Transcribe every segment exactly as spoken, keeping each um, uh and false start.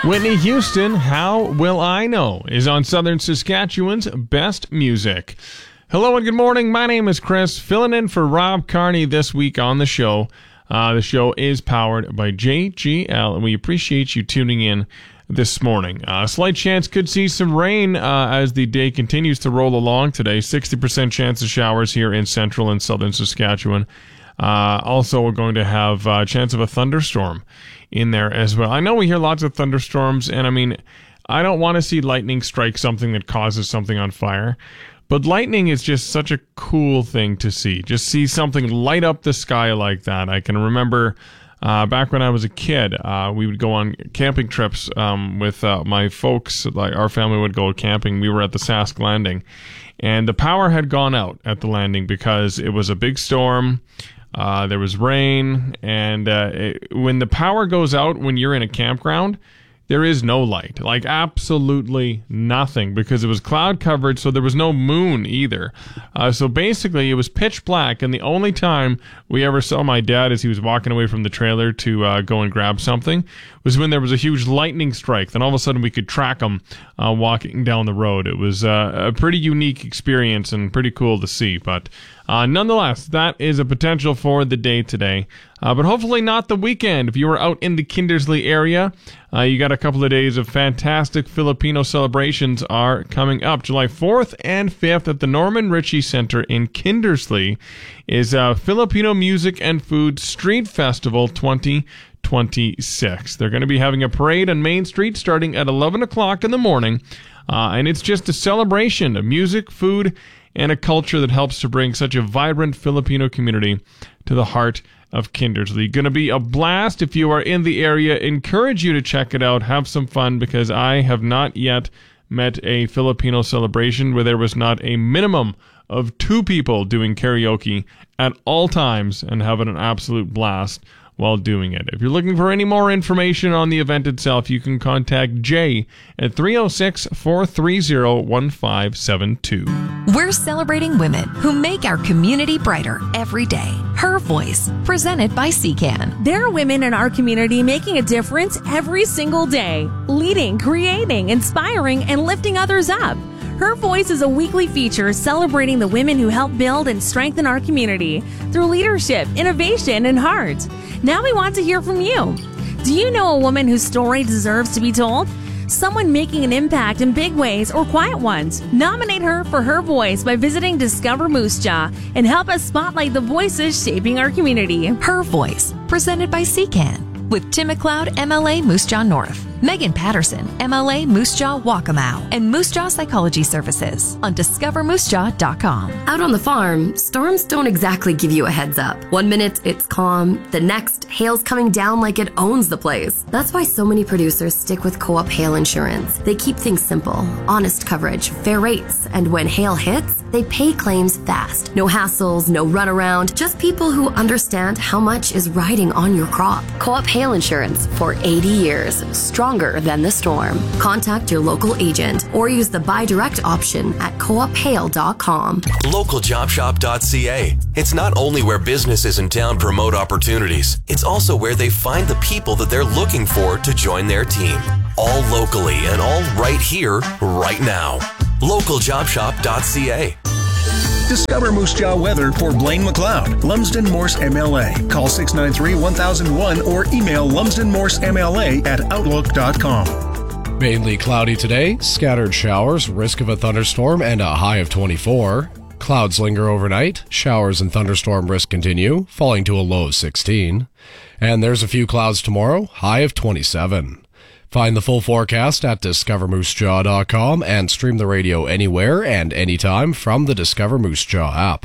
Whitney Houston, How Will I Know, is on Southern Saskatchewan's Best Music. Hello and good morning. My name is Chris, filling in for Rob Carney this week on the show. Uh, the show is powered by J G L, and we appreciate you tuning in this morning. A uh, slight chance could see some rain uh, as the day continues to roll along today. sixty percent chance of showers here in central and southern Saskatchewan. Uh, also, we're going to have a uh, chance of a thunderstorm in there as well. I know we hear lots of thunderstorms, and I mean, I don't want to see lightning strike something that causes something on fire, but lightning is just such a cool thing to see. Just see something light up the sky like that. I can remember uh, back when I was a kid, uh, we would go on camping trips um, with uh, my folks. Like our family would go camping. We were at the Sask Landing, and the power had gone out at the landing because it was a big storm. Uh, there was rain, and uh, it, when the power goes out when you're in a campground, there is no light, like absolutely nothing, because it was cloud covered, so there was no moon either. Uh, so basically, it was pitch black, and the only time we ever saw my dad as he was walking away from the trailer to uh, go and grab something was when there was a huge lightning strike. Then all of a sudden, we could track him uh, walking down the road. It was uh, a pretty unique experience and pretty cool to see, but Uh, nonetheless, that is a potential for the day today, uh, but hopefully not the weekend. If you were out in the Kindersley area, uh, you got a couple of days of fantastic Filipino celebrations are coming up. July fourth and fifth at the Norman Ritchie Center in Kindersley is uh, Filipino Music and Food Street Festival twenty twenty-six. They're going to be having a parade on Main Street starting at eleven o'clock in the morning, uh, and it's just a celebration of music, food, and a culture that helps to bring such a vibrant Filipino community to the heart of Kindersley. Going to be a blast. If you are in the area, encourage you to check it out. Have some fun, because I have not yet met a Filipino celebration where there was not a minimum of two people doing karaoke at all times and having an absolute blast while doing it. If you're looking for any more information on the event itself, you can contact Jay at three oh six, four three oh, one five seven two. We're celebrating women who make our community brighter every day. Her Voice, presented by C C A N. There are women in our community making a difference every single day, leading, creating, inspiring, and lifting others up. Her Voice is a weekly feature celebrating the women who help build and strengthen our community through leadership, innovation, and heart. Now we want to hear from you. Do you know a woman whose story deserves to be told? Someone making an impact in big ways or quiet ones? Nominate her for Her Voice by visiting Discover Moose Jaw and help us spotlight the voices shaping our community. Her Voice, presented by C C A N, with Tim McLeod, M L A Moose Jaw North, Megan Patterson, M L A Moose Jaw Waccamaw, and Moose Jaw Psychology Services on discover moose jaw dot com. Out on the farm, storms don't exactly give you a heads up. One minute it's calm, the next hail's coming down like it owns the place. That's why so many producers stick with Co-op Hail Insurance. They keep things simple, honest coverage, fair rates, and when hail hits, they pay claims fast. No hassles, no runaround, just people who understand how much is riding on your crop. Co-op Hail Insurance for eighty years, stronger than the storm. Contact your local agent or use the buy direct option at co op hail dot com. local job shop dot c a. It's not only where businesses in town promote opportunities, it's also where they find the people that they're looking for to join their team. All locally and all right here, right now. local job shop dot c a. Discover Moose Jaw weather for Blaine McLeod, Lumsden Morse M L A. Call six nine three, one thousand one or email lumsden morse m l a at outlook dot com. Mainly cloudy today, scattered showers, risk of a thunderstorm, and a high of twenty-four. Clouds linger overnight, showers and thunderstorm risk continue, falling to a low of sixteen. And there's a few clouds tomorrow, high of twenty-seven. Find the full forecast at discover moose jaw dot com and stream the radio anywhere and anytime from the Discover Moose Jaw app.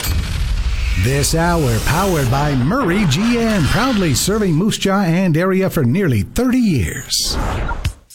This hour powered by Murray G M, proudly serving Moose Jaw and area for nearly thirty years.